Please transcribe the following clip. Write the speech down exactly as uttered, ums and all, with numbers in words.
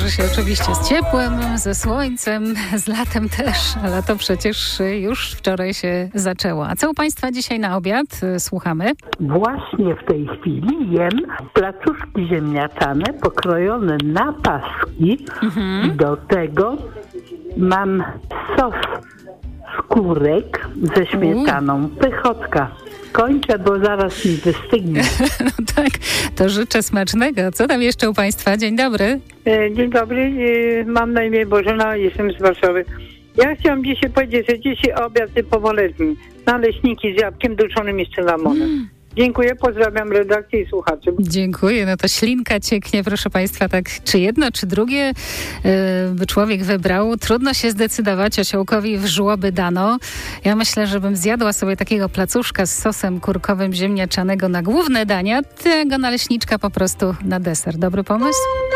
wiąże się oczywiście z ciepłem, ze słońcem, z latem też, a lato przecież już wczoraj się zaczęło. A co u Państwa dzisiaj na obiad? Słuchamy. Właśnie w tej chwili jem placuszki ziemniaczane pokrojone na paski. Mhm. I do tego mam sos skórek ze śmietaną. Pychotka. Kończę, bo zaraz mi wystygnie. No tak, to życzę smacznego. Co tam jeszcze u Państwa? Dzień dobry. Dzień dobry, mam na imię Bożena, jestem z Warszawy. Ja chciałam dzisiaj powiedzieć, że dzisiaj obiad typowo-letni. Naleśniki z jabłkiem duszonym i cynamonem. Mm. Dziękuję, pozdrawiam redakcję i słuchaczy. Dziękuję, no to ślinka cieknie, proszę Państwa, tak czy jedno, czy drugie yy, by człowiek wybrał. Trudno się zdecydować, osiołkowi w żłoby dano. Ja myślę, że bym zjadła sobie takiego placuszka z sosem kurkowym ziemniaczanego na główne dania, tego naleśniczka po prostu na deser. Dobry pomysł?